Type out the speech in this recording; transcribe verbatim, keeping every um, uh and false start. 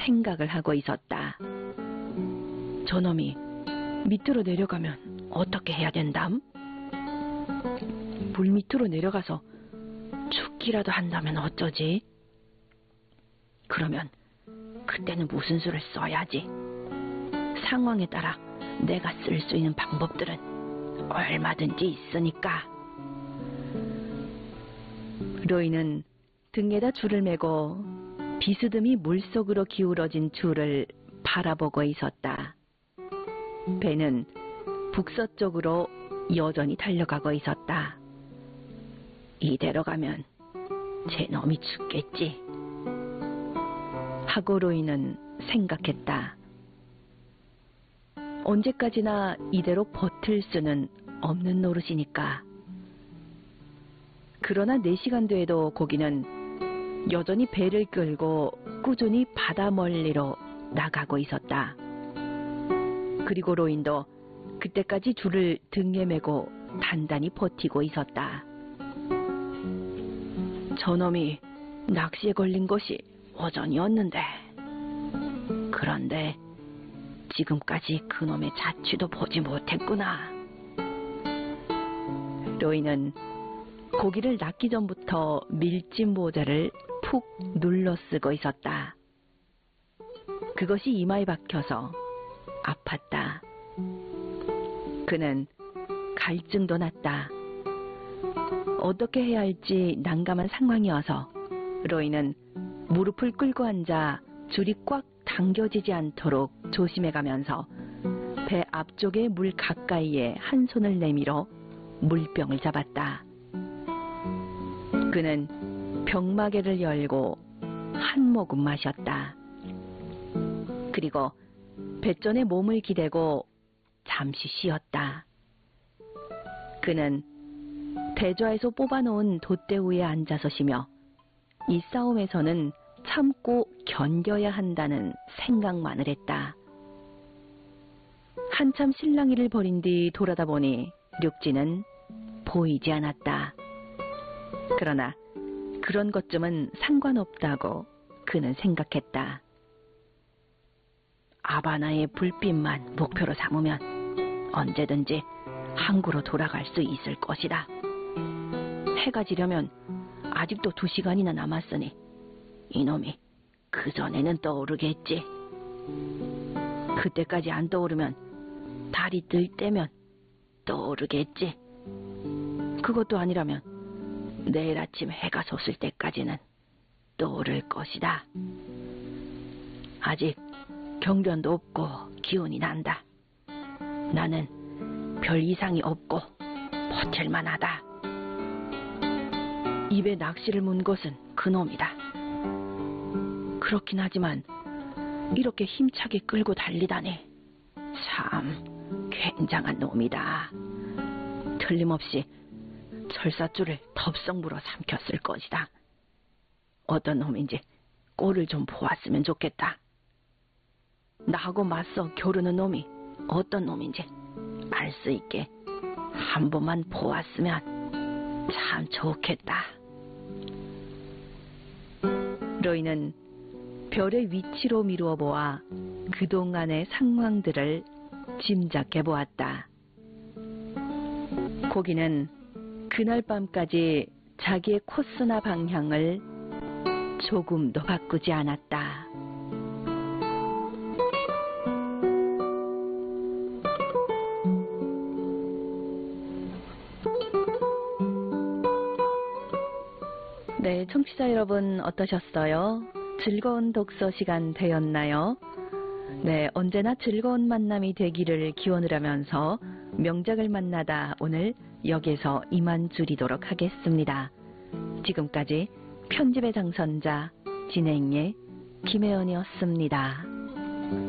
생각을 하고 있었다. 저놈이 밑으로 내려가면 어떻게 해야 된담? 물 밑으로 내려가서 죽기라도 한다면 어쩌지? 그러면 그때는 무슨 수를 써야지? 상황에 따라 내가 쓸 수 있는 방법들은 얼마든지 있으니까. 로이는 등에다 줄을 매고 비스듬히 물속으로 기울어진 줄을 바라보고 있었다. 배는 북서쪽으로 여전히 달려가고 있었다. 이대로 가면 제 놈이 죽겠지 하고 로이는 생각했다. 언제까지나 이대로 버틸 수는 없는 노릇이니까. 그러나 네 시간 뒤에도 고기는 여전히 배를 끌고 꾸준히 바다 멀리로 나가고 있었다. 그리고 로인도 그때까지 줄을 등에 메고 단단히 버티고 있었다. 저놈이 낚시에 걸린 것이 어전이었는데, 그런데 지금까지 그놈의 자취도 보지 못했구나. 로이는 고기를 낚기 전부터 밀짚 모자를 푹 눌러 쓰고 있었다. 그것이 이마에 박혀서 아팠다. 그는 갈증도 났다. 어떻게 해야 할지 난감한 상황이어서 로이는 무릎을 꿇고 앉아 줄이 꽉 당겨지지 않도록 조심해가면서 배 앞쪽의 물 가까이에 한 손을 내밀어 물병을 잡았다. 그는 병마개를 열고 한 모금 마셨다. 그리고 배전에 몸을 기대고 잠시 쉬었다. 그는 대좌에서 뽑아놓은 돛대 위에 앉아서 쉬며 이 싸움에서는 참고 견뎌야 한다는 생각만을 했다. 한참 실랑이를 벌인 뒤 돌아다 보니 륙지는 보이지 않았다. 그러나 그런 것쯤은 상관없다고 그는 생각했다. 아바나의 불빛만 목표로 삼으면 언제든지 항구로 돌아갈 수 있을 것이다. 해가 지려면 아직도 두 시간이나 남았으니 이놈이 그 전에는 떠오르겠지. 그때까지 안 떠오르면 달이 뜰 때면 떠오르겠지. 그것도 아니라면 내일 아침 해가 솟을 때까지는 떠오를 것이다. 아직 경련도 없고 기운이 난다. 나는 별 이상이 없고 버틸만하다. 입에 낚시를 문 것은 그놈이다. 그렇긴 하지만 이렇게 힘차게 끌고 달리다니 참 굉장한 놈이다. 틀림없이 철사줄을 덥석 물어 삼켰을 것이다. 어떤 놈인지 꼴을 좀 보았으면 좋겠다. 나하고 맞서 겨루는 놈이 어떤 놈인지 알 수 있게 한 번만 보았으면 참 좋겠다. 로이는 별의 위치로 미루어 보아 그동안의 상황들을 짐작해 보았다. 고기는 그날 밤까지 자기의 코스나 방향을 조금도 바꾸지 않았다. 네, 청취자 여러분 어떠셨어요? 즐거운 독서 시간 되었나요? 네, 언제나 즐거운 만남이 되기를 기원을 하면서 명작을 만나다 오늘 여기서 이만 줄이도록 하겠습니다. 지금까지 편집의 장선자 진행의 김혜연이었습니다.